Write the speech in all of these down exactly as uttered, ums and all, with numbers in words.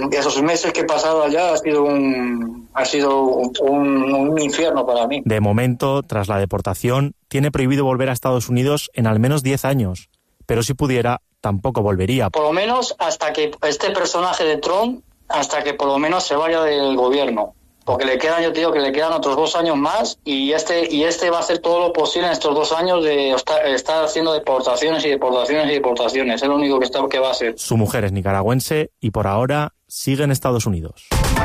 esos meses que he pasado allá ha sido un ha sido un, un, un infierno para mí. De momento, tras la deportación, tiene prohibido volver a Estados Unidos en al menos diez años, pero si pudiera, tampoco volvería. Por lo menos hasta que este personaje de Trump, hasta que por lo menos se vaya del gobierno. Porque le quedan, yo te digo que le quedan otros dos años más y este y este va a hacer todo lo posible en estos dos años de estar, estar haciendo deportaciones y deportaciones y deportaciones. Es lo único que, está, que va a hacer. Su mujer es nicaragüense y por ahora sigue en Estados Unidos.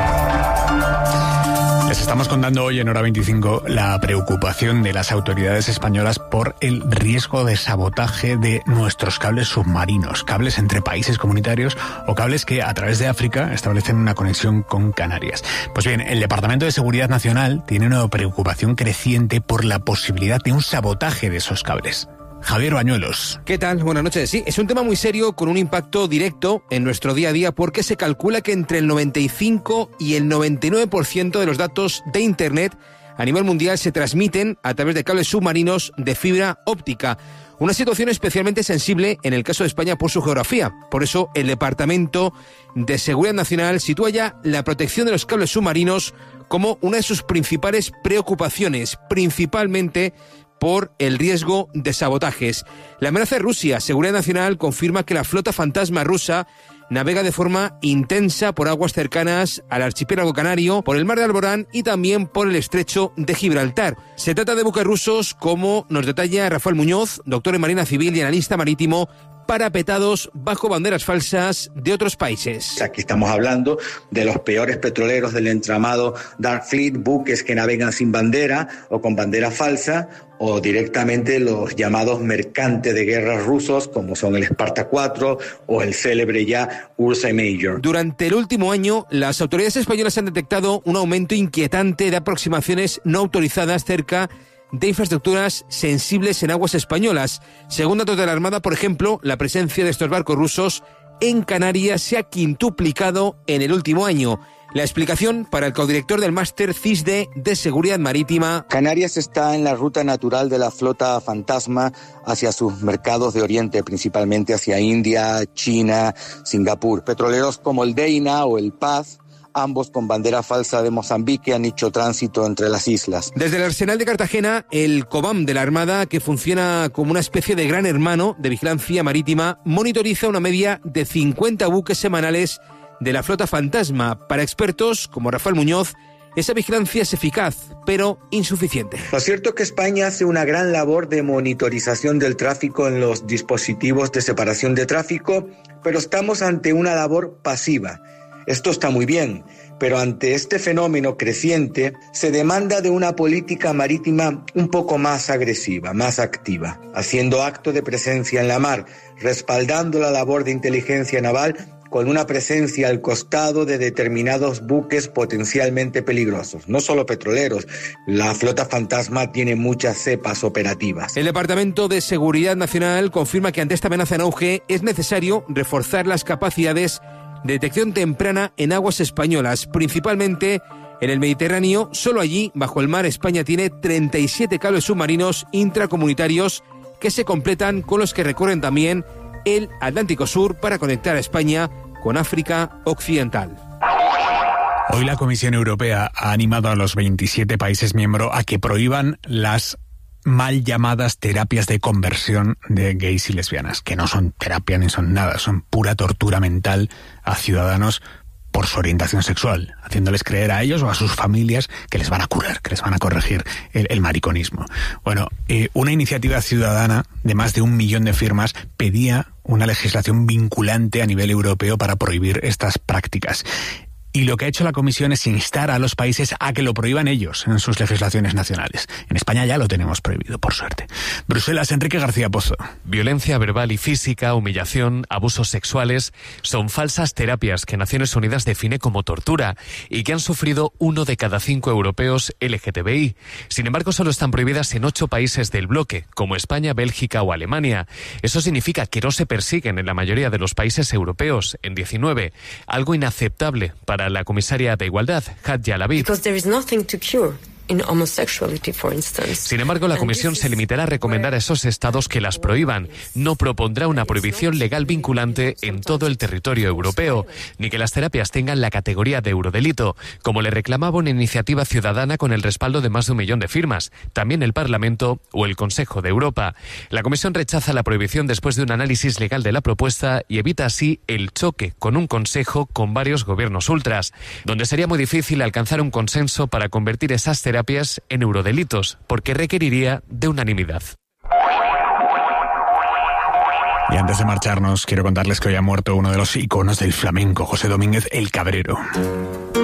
Les estamos contando hoy en Hora veinticinco la preocupación de las autoridades españolas por el riesgo de sabotaje de nuestros cables submarinos, cables entre países comunitarios o cables que a través de África establecen una conexión con Canarias. Pues bien, el Departamento de Seguridad Nacional tiene una preocupación creciente por la posibilidad de un sabotaje de esos cables. Javier Bañuelos. ¿Qué tal? Buenas noches. Sí, es un tema muy serio con un impacto directo en nuestro día a día porque se calcula que entre el noventa y cinco y el noventa y nueve por ciento de los datos de Internet a nivel mundial se transmiten a través de cables submarinos de fibra óptica. Una situación especialmente sensible en el caso de España por su geografía. Por eso el Departamento de Seguridad Nacional sitúa ya la protección de los cables submarinos como una de sus principales preocupaciones, principalmente por el riesgo de sabotajes. La amenaza de Rusia. Seguridad Nacional confirma que la flota fantasma rusa navega de forma intensa por aguas cercanas al archipiélago canario, por el mar de Alborán y también por el estrecho de Gibraltar. Se trata de buques rusos, como nos detalla Rafael Muñoz, doctor en Marina Civil y analista marítimo, parapetados bajo banderas falsas de otros países. Aquí estamos hablando de los peores petroleros del entramado Dark Fleet, buques que navegan sin bandera o con bandera falsa, o directamente los llamados mercantes de guerra rusos, como son el Sparta cuatro o el célebre ya Ursa Major. Durante el último año, las autoridades españolas han detectado un aumento inquietante de aproximaciones no autorizadas cerca de infraestructuras sensibles en aguas españolas. Según datos de la Armada, por ejemplo, la presencia de estos barcos rusos en Canarias se ha quintuplicado en el último año. La explicación para el codirector del máster C I S D de Seguridad Marítima. Canarias está en la ruta natural de la flota fantasma hacia sus mercados de Oriente, principalmente hacia India, China, Singapur. Petroleros como el Deina o el Paz, ambos con bandera falsa de Mozambique, han hecho tránsito entre las islas. Desde el arsenal de Cartagena, el COBAM de la Armada, que funciona como una especie de gran hermano de vigilancia marítima, monitoriza una media de cincuenta buques semanales de la flota fantasma. Para expertos como Rafael Muñoz, esa vigilancia es eficaz, pero insuficiente. Lo cierto es que España hace una gran labor de monitorización del tráfico en los dispositivos de separación de tráfico, pero estamos ante una labor pasiva. Esto está muy bien, pero ante este fenómeno creciente se demanda de una política marítima un poco más agresiva, más activa, haciendo acto de presencia en la mar, respaldando la labor de inteligencia naval con una presencia al costado de determinados buques potencialmente peligrosos, no solo petroleros. La flota fantasma tiene muchas cepas operativas. El Departamento de Seguridad Nacional confirma que ante esta amenaza en auge es necesario reforzar las capacidades de detección temprana en aguas españolas, principalmente en el Mediterráneo. Solo allí, bajo el mar, España tiene treinta y siete cables submarinos intracomunitarios que se completan con los que recorren también el Atlántico Sur para conectar a España con África Occidental. Hoy la Comisión Europea ha animado a los veintisiete países miembros a que prohíban las mal llamadas terapias de conversión de gays y lesbianas, que no son terapia ni son nada, son pura tortura mental a ciudadanos por su orientación sexual, haciéndoles creer a ellos o a sus familias que les van a curar, que les van a corregir el, el mariconismo. Bueno, eh, una iniciativa ciudadana de más de un millón de firmas pedía una legislación vinculante a nivel europeo para prohibir estas prácticas. Y lo que ha hecho la Comisión es instar a los países a que lo prohíban ellos en sus legislaciones nacionales. En España ya lo tenemos prohibido, por suerte. Bruselas, Enrique García Pozo. Violencia verbal y física, humillación, abusos sexuales son falsas terapias que Naciones Unidas define como tortura y que han sufrido uno de cada cinco europeos L G T B I. Sin embargo, solo están prohibidas en ocho países del bloque, como España, Bélgica o Alemania. Eso significa que no se persiguen en la mayoría de los países europeos, en diecinueve, algo inaceptable para la comisaria de Igualdad, Hadja Lavid. Sin embargo, la Comisión se limitará a recomendar a esos estados que las prohíban. No propondrá una prohibición legal vinculante en todo el territorio europeo, ni que las terapias tengan la categoría de eurodelito, como le reclamaba una iniciativa ciudadana con el respaldo de más de un millón de firmas, también el Parlamento o el Consejo de Europa. La Comisión rechaza la prohibición después de un análisis legal de la propuesta y evita así el choque con un Consejo con varios gobiernos ultras, donde sería muy difícil alcanzar un consenso para convertir esas terapias terapias en eurodelitos, porque requeriría de unanimidad. Y antes de marcharnos, quiero contarles que hoy ha muerto uno de los iconos del flamenco, José Domínguez el Cabrero.